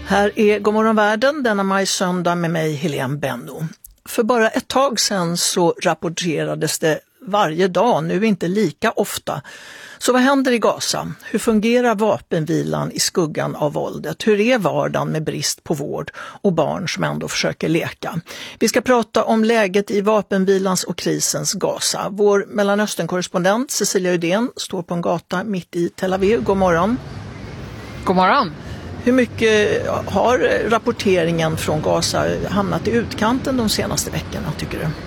Här är Godmorgon världen denna maj-söndag med mig Helene Benno. För bara ett tag sedan så rapporterades det varje dag, nu inte lika ofta. Så vad händer i Gaza? Hur fungerar vapenvilan i skuggan av våldet? Hur är vardagen med brist på vård och barn som ändå försöker leka? Vi ska prata om läget i vapenvilans och krisens Gaza. Vår Mellanöstern-korrespondent Cecilia Uddén står på en gata mitt i Tel Aviv. God morgon. God morgon. Hur mycket har rapporteringen från Gaza hamnat i utkanten de senaste veckorna, tycker du?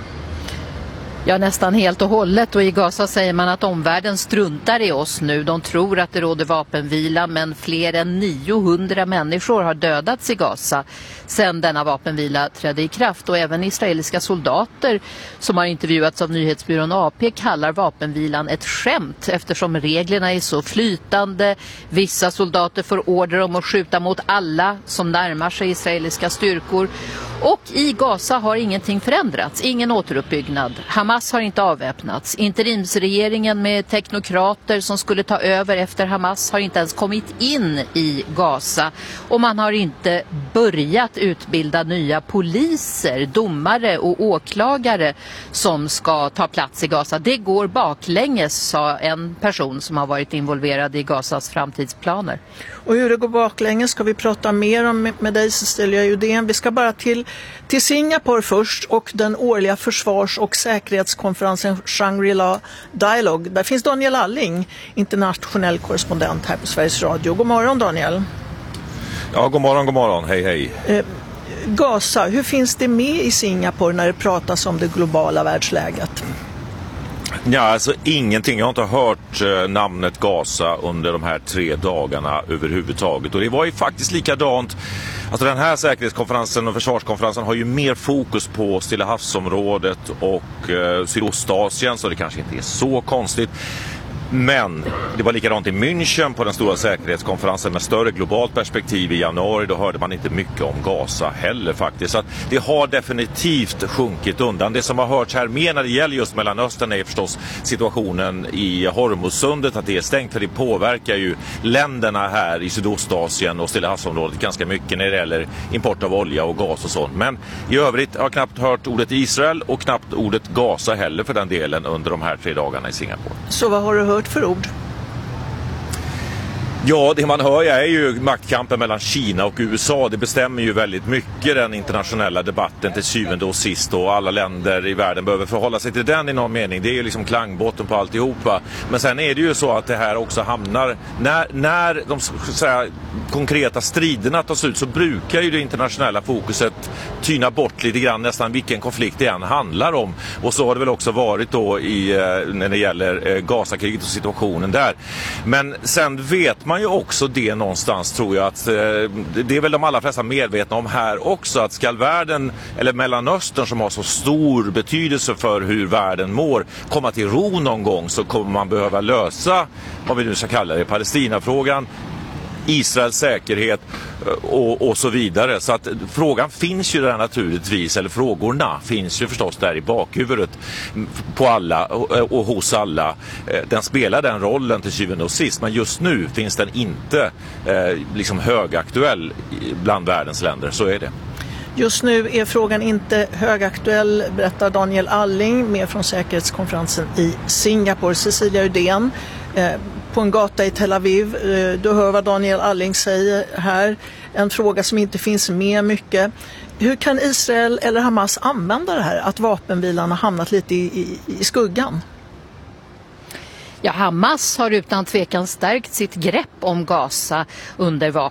Ja, nästan helt och hållet, och i Gaza säger man att omvärlden struntar i oss nu. De tror att det råder vapenvila, men fler än 900 människor har dödats i Gaza sedan denna vapenvila trädde i kraft. Och även israeliska soldater som har intervjuats av nyhetsbyrån AP kallar vapenvilan ett skämt eftersom reglerna är så flytande. Vissa soldater får order om att skjuta mot alla som närmar sig israeliska styrkor. Och i Gaza har ingenting förändrats, ingen återuppbyggnad. Hamas har inte avväpnats. Interimsregeringen med teknokrater som skulle ta över efter Hamas har inte ens kommit in i Gaza. Och man har inte börjat utbilda nya poliser, domare och åklagare som ska ta plats i Gaza. Det går baklänges, sa en person som har varit involverad i Gazas framtidsplaner. Och hur det går baklänges ska vi prata mer om med dig, Cecilia Uddén. Vi ska bara till Singapore först och den årliga försvars- och säkerhetskonferensen Shangri-La Dialogue. Där finns Daniel Alling, internationell korrespondent här på Sveriges Radio. God morgon, Daniel. Ja, god morgon. Hej. Gaza, hur finns det med i Singapore när det pratas om det globala världsläget? Ja, alltså ingenting. Jag har inte hört namnet Gaza under de här 3 dagarna överhuvudtaget. Och det var ju faktiskt likadant. Alltså den här säkerhetskonferensen och försvarskonferensen har ju mer fokus på Stilla havsområdet och Sydostasien, så det kanske inte är så konstigt. Men det var likadant i München på den stora säkerhetskonferensen med större globalt perspektiv i januari. Då hörde man inte mycket om Gaza heller faktiskt. Så att det har definitivt sjunkit undan. Det som har hörts här mer när det gäller just Mellanöstern är förstås situationen i Hormuzsundet. Att det är stängt, för det påverkar ju länderna här i Sydostasien och Stilla havsområdet ganska mycket när det gäller import av olja och gas och sånt. Men i övrigt har jag knappt hört ordet Israel och knappt ordet Gaza heller för den delen under de här 3 dagarna i Singapore. Så vad har du hört för ord? Ja, det man hör är ju maktkampen mellan Kina och USA. Det bestämmer ju väldigt mycket den internationella debatten till syvende och sist. Och alla länder i världen behöver förhålla sig till den i någon mening. Det är ju liksom klangbotten på alltihopa. Men sen är det ju så att det här också hamnar... När de så att säga, konkreta striderna tas ut så brukar ju det internationella fokuset tyna bort lite grann nästan vilken konflikt det än handlar om. Och så har det väl också varit då när det gäller Gazakriget och situationen där. Men sen vet man ju också det någonstans, tror jag, att det är väl de allra flesta medvetna om här också, att ska världen eller Mellanöstern, som har så stor betydelse för hur världen mår, komma till ro någon gång, så kommer man behöva lösa, vad vi nu ska kalla det, Palestinafrågan, Israels säkerhet och så vidare. Så att frågan finns ju där naturligtvis, eller frågorna finns ju förstås där i bakhuvudet på alla och hos alla. Den spelar den rollen till syvende och sist, men just nu finns den inte liksom högaktuell bland världens länder, så är det. Just nu är frågan inte högaktuell, berättar Daniel Alling, med från säkerhetskonferensen i Singapore. Cecilia Uddén, på en gata i Tel Aviv. Du hör vad Daniel Alling säger här. En fråga som inte finns med mycket. Hur kan Israel eller Hamas använda det här, att vapenvilan har hamnat lite i skuggan? Ja, Hamas har utan tvekan stärkt sitt grepp om Gaza under